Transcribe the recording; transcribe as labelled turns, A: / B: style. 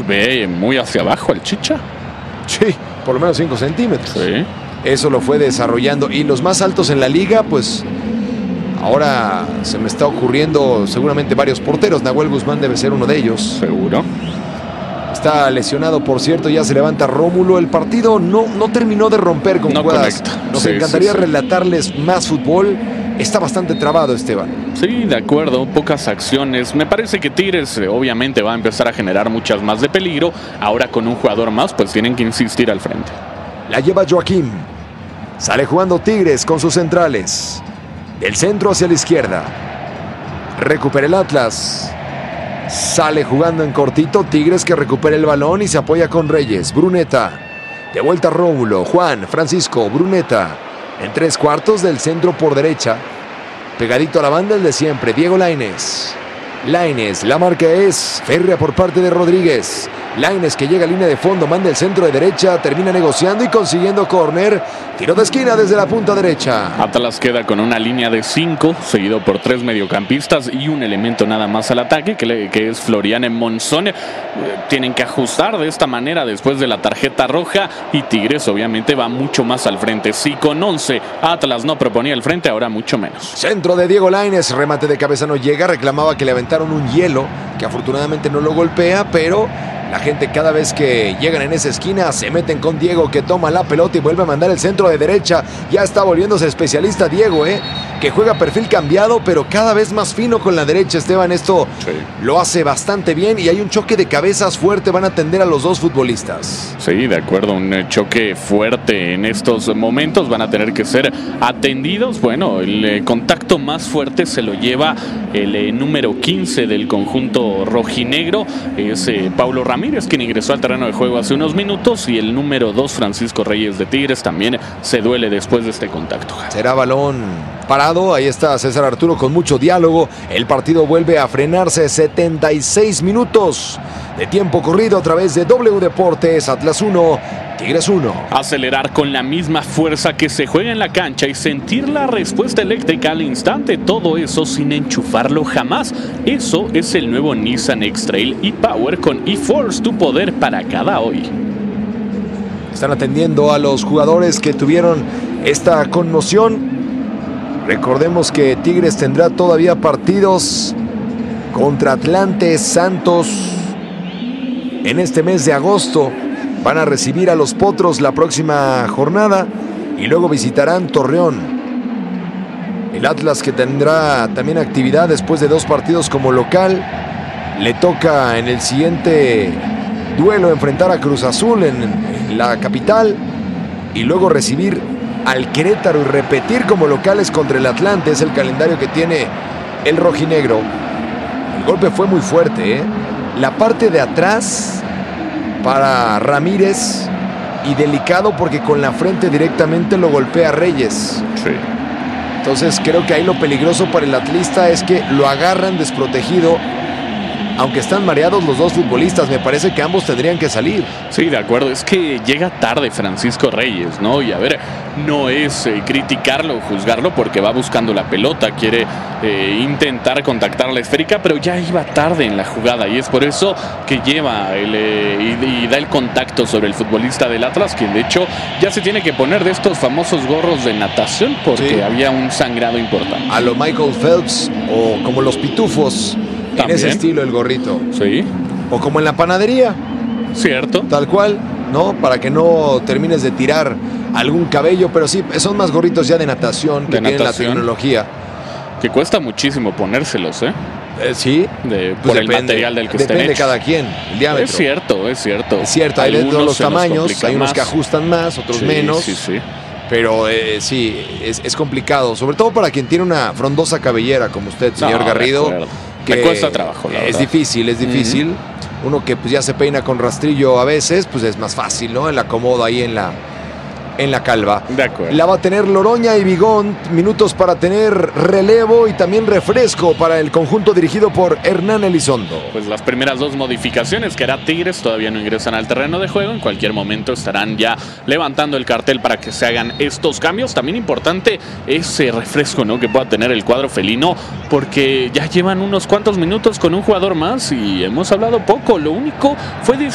A: ve muy hacia abajo el Chicha.
B: Sí, por lo menos 5 centímetros.
A: Sí.
B: Eso lo fue desarrollando. Y los más altos en la liga, pues ahora se me está ocurriendo seguramente varios porteros. Nahuel Guzmán debe ser uno de ellos.
A: Seguro.
B: Está lesionado, por cierto, ya se levanta Rómulo. El partido no terminó de romper con jugadas. Nos encantaría relatarles más fútbol. Está bastante trabado, Esteban.
A: Sí, de acuerdo, pocas acciones. Me parece que Tigres obviamente va a empezar a generar muchas más de peligro. Ahora con un jugador más, pues tienen que insistir al frente.
B: La lleva Joaquín. Sale jugando Tigres con sus centrales. Del centro hacia la izquierda. Recupera el Atlas. Sale jugando en cortito Tigres, que recupera el balón y se apoya con Reyes. Bruneta. De vuelta Rómulo. Juan, Francisco, Bruneta. En 3/4 del centro por derecha. Pegadito a la banda el de siempre. Diego Lainez. Lainez, la marca es férrea por parte de Rodríguez. Lainez, que llega a línea de fondo, manda el centro de derecha, termina negociando y consiguiendo córner. Tiro de esquina desde la punta derecha.
A: Atlas queda con una línea de 5, seguido por 3 mediocampistas y un elemento nada más al ataque, que es Florian Monzón. Tienen que ajustar de esta manera después de la tarjeta roja, y Tigres obviamente va mucho más al frente. Si con 11 Atlas no proponía el frente, ahora mucho menos.
B: Centro de Diego Lainez, remate de cabeza no llega, reclamaba que le aventaron un hielo, que afortunadamente no lo golpea, pero la gente cada vez que llegan en esa esquina se meten con Diego, que toma la pelota y vuelve a mandar el centro de derecha. Ya está volviéndose especialista Diego, que juega perfil cambiado, pero cada vez más fino con la derecha, Esteban. Esto lo hace bastante bien y hay un choque de cabezas fuerte. Van a atender a los dos futbolistas.
A: Sí, de acuerdo, un choque fuerte en estos momentos. Van a tener que ser atendidos. Bueno, el contacto más fuerte se lo lleva el número 15 del conjunto rojinegro. Es Paulo Ramírez, quien ingresó al terreno de juego hace unos minutos, y el número 2, Francisco Reyes de Tigres, también se duele después de este contacto.
B: Será balón parado. Ahí está César Arturo con mucho diálogo. El partido vuelve a frenarse. 76 minutos de tiempo corrido a través de W Deportes. Atlas 1, Tigres 1.
A: Acelerar con la misma fuerza que se juega en la cancha y sentir la respuesta eléctrica al instante. Todo eso sin enchufarlo jamás. Eso es el nuevo Nissan X-Trail e-Power con e-Force, tu poder para cada hoy.
B: Están atendiendo a los jugadores que tuvieron esta conmoción. Recordemos que Tigres tendrá todavía partidos contra Atlante, Santos. En este mes de agosto van a recibir a los Potros la próxima jornada y luego visitarán Torreón. El Atlas, que tendrá también actividad después de 2 partidos como local, le toca en el siguiente duelo enfrentar a Cruz Azul en la capital y luego recibir al Querétaro y repetir como locales contra el Atlante. Es el calendario que tiene el rojinegro. El golpe fue muy fuerte, La parte de atrás para Ramírez, y delicado porque con la frente directamente lo golpea Reyes.
A: Sí.
B: Entonces creo que ahí lo peligroso para el atlista es que lo agarran desprotegido. Aunque están mareados los dos futbolistas, me parece que ambos tendrían que salir.
A: Sí, de acuerdo. Es que llega tarde Francisco Reyes, ¿no? Y a ver, no es criticarlo o juzgarlo porque va buscando la pelota, quiere intentar contactar la esférica, pero ya iba tarde en la jugada y es por eso que lleva y da el contacto sobre el futbolista del Atlas, quien de hecho ya se tiene que poner de estos famosos gorros de natación porque había un sangrado importante.
B: A lo Michael Phelps o como los pitufos. En ese estilo el gorrito.
A: Sí.
B: O como en la panadería.
A: Cierto.
B: Tal cual, ¿no? Para que no termines de tirar algún cabello, pero sí, son más gorritos ya de natación que tienen la tecnología.
A: Que cuesta muchísimo ponérselos,
B: sí.
A: Por el material del que estén hechos.
B: Depende de cada quien, el diámetro.
A: Es cierto.
B: Es cierto, hay de todos los tamaños, hay unos que ajustan más, otros menos.
A: Sí.
B: Pero sí, es complicado, sobre todo para quien tiene una frondosa cabellera como usted, señor Garrido.
A: Me cuesta trabajo, la verdad.
B: Es difícil. Uno que pues ya se peina con rastrillo a veces, pues es más fácil, ¿no? El acomodo ahí en la calva.
A: De acuerdo.
B: La va a tener Loroña y Bigón, minutos para tener relevo y también refresco para el conjunto dirigido por Hernán Elizondo.
A: Pues las primeras 2 modificaciones que hará Tigres todavía no ingresan al terreno de juego. En cualquier momento estarán ya levantando el cartel para que se hagan estos cambios. También importante ese refresco, ¿no?, que pueda tener el cuadro felino, porque ya llevan unos cuantos minutos con un jugador más y hemos hablado poco. Lo único fue